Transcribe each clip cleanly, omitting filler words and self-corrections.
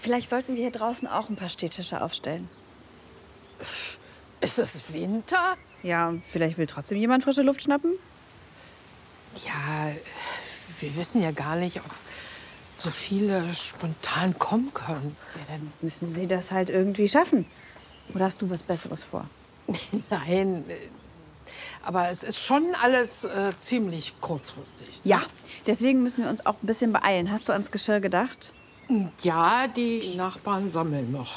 Vielleicht sollten wir hier draußen auch ein paar Stehtische aufstellen. Ist es Winter? Ja, vielleicht will trotzdem jemand frische Luft schnappen? Ja, wir wissen ja gar nicht, ob so viele spontan kommen können. Ja, dann müssen Sie das halt irgendwie schaffen. Oder hast du was Besseres vor? Nein, aber es ist schon alles ziemlich kurzfristig. Ja, deswegen müssen wir uns auch ein bisschen beeilen. Hast du ans Geschirr gedacht? Ja, die Nachbarn sammeln noch.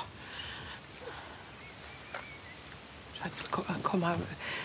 Schatz, komm mal.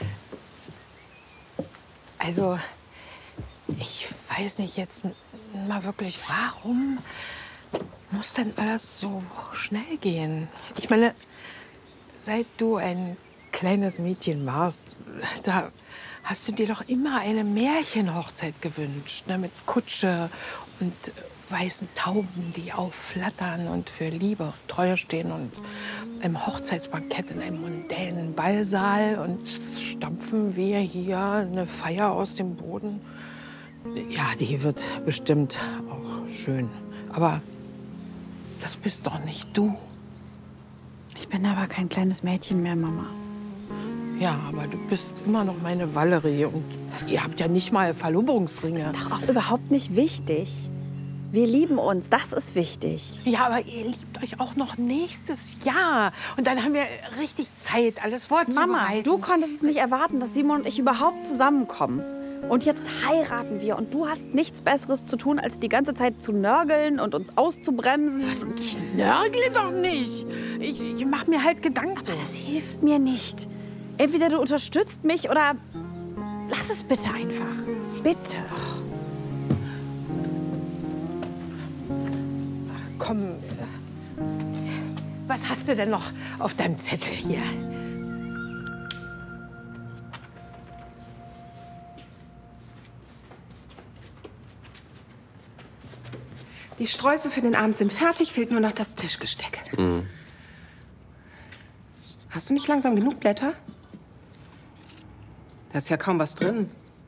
Also, ich weiß nicht jetzt mal wirklich, warum muss denn alles so schnell gehen? Ich meine, seit du ein kleines Mädchen warst, da hast du dir doch immer eine Märchenhochzeit gewünscht, ne? Mit Kutsche und weißen Tauben, die aufflattern und für Liebe und Treue stehen und einem Hochzeitsbankett in einem mondänen Ballsaal und stampfen wir hier eine Feier aus dem Boden. Ja, die wird bestimmt auch schön. Aber das bist doch nicht du. Ich bin aber kein kleines Mädchen mehr, Mama. Ja, aber du bist immer noch meine Valerie und ihr habt ja nicht mal Verlobungsringe. Das ist doch auch überhaupt nicht wichtig. Wir lieben uns, das ist wichtig. Ja, aber ihr liebt euch auch noch nächstes Jahr. Und dann haben wir richtig Zeit, alles vorzubereiten. Mama, du konntest es nicht erwarten, dass Simon und ich überhaupt zusammenkommen. Und jetzt heiraten wir und du hast nichts Besseres zu tun, als die ganze Zeit zu nörgeln und uns auszubremsen. Was? Ich nörgle doch nicht. Ich mach mir halt Gedanken. Aber das hilft mir nicht. Entweder du unterstützt mich oder lass es bitte einfach. Bitte. Komm, was hast du denn noch auf deinem Zettel hier? Die Sträuße für den Abend sind fertig, fehlt nur noch das Tischgesteck. Mhm. Hast du nicht langsam genug Blätter? Da ist ja kaum was drin.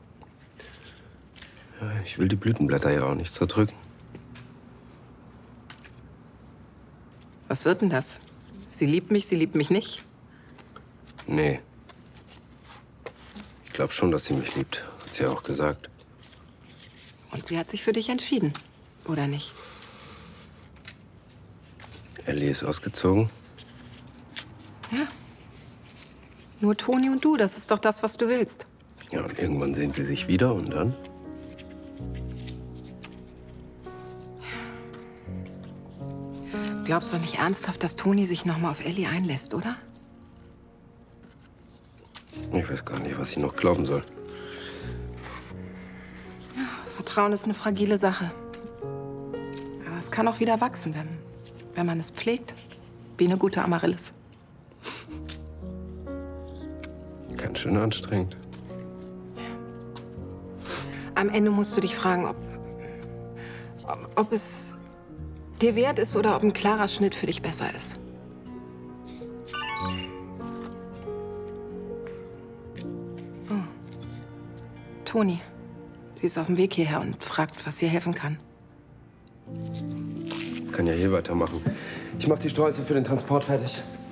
Ja, ich will die Blütenblätter ja auch nicht zerdrücken. Was wird denn das? Sie liebt mich nicht? Nee. Ich glaube schon, dass sie mich liebt. Hat sie ja auch gesagt. Und sie hat sich für dich entschieden, oder nicht? Ellie ist ausgezogen. Ja. Nur Toni und du, das ist doch das, was du willst. Ja, und irgendwann sehen sie sich wieder und dann? Glaubst doch nicht ernsthaft, dass Toni sich noch mal auf Ellie einlässt, oder? Ich weiß gar nicht, was ich noch glauben soll. Vertrauen ist eine fragile Sache. Aber es kann auch wieder wachsen, wenn man es pflegt. Wie eine gute Amaryllis. Ganz schön anstrengend. Am Ende musst du dich fragen, ob es dir wert ist oder ob ein klarer Schnitt für dich besser ist. Oh. Toni, sie ist auf dem Weg hierher und fragt, was ihr helfen kann. Kann ja hier weitermachen. Ich mach die Sträuße für den Transport fertig.